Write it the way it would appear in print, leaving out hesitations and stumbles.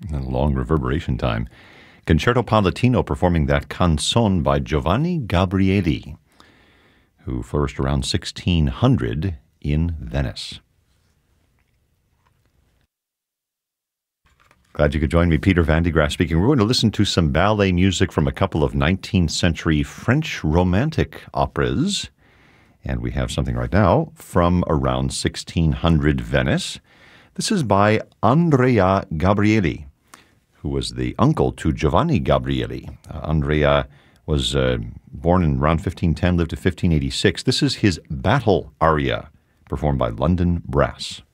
and long reverberation time. Concerto Palatino performing that Canzone by Giovanni Gabrieli, who flourished around 1600 in Venice. Glad you could join me, Peter Van de Graaff speaking. We're going to listen to some ballet music from a couple of 19th century French Romantic operas. And we have something right now from around 1600 Venice. This is by Andrea Gabrieli, who was the uncle to Giovanni Gabrieli. Andrea was born in around 1510, lived to 1586. This is his battle aria, performed by London Brass.